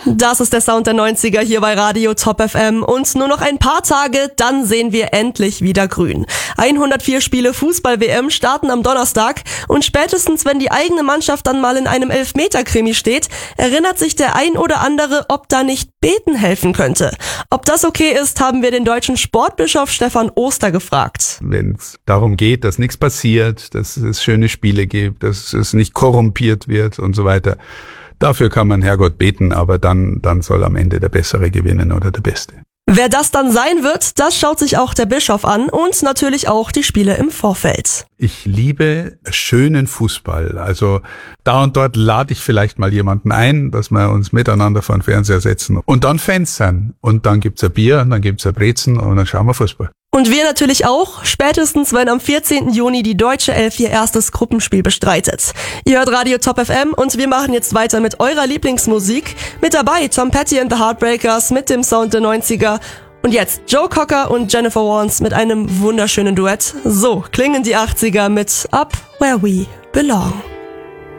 Das ist der Sound der 90er hier bei Radio Top FM und nur noch ein paar Tage, dann sehen wir endlich wieder grün. 104 Spiele Fußball-WM starten am Donnerstag und spätestens wenn die eigene Mannschaft dann mal in einem Elfmeter-Krimi steht, erinnert sich der ein oder andere, ob da nicht Beten helfen könnte. Ob das okay ist, haben wir den deutschen Sportbischof Stefan Oster gefragt. Wenn es darum geht, dass nichts passiert, dass es schöne Spiele gibt, dass es nicht korrumpiert wird und so weiter, dafür kann man Herrgott beten, aber dann soll am Ende der Bessere gewinnen oder der Beste. Wer das dann sein wird, das schaut sich auch der Bischof an und natürlich auch die Spiele im Vorfeld. Ich liebe schönen Fußball. Also da und dort lade ich vielleicht mal jemanden ein, dass wir uns miteinander vor den Fernseher setzen und dann Fans sein. Und dann gibt's ein Bier, und dann gibt's ein Brezen und dann schauen wir Fußball. Und wir natürlich auch, spätestens wenn am 14. Juni die deutsche Elf ihr erstes Gruppenspiel bestreitet. Ihr hört Radio Top FM und wir machen jetzt weiter mit eurer Lieblingsmusik. Mit dabei Tom Petty and the Heartbreakers mit dem Sound der 90er. Und jetzt Joe Cocker und Jennifer Warnes mit einem wunderschönen Duett. So klingen die 80er mit Up Where We Belong.